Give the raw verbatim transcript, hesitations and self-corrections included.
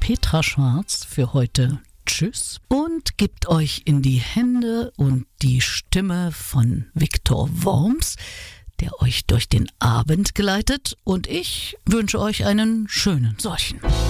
Petra Schwarz für heute Tschüss und gibt euch in die Hände und die Stimme von Viktor Worms, der euch durch den Abend geleitet, und ich wünsche euch einen schönen solchen.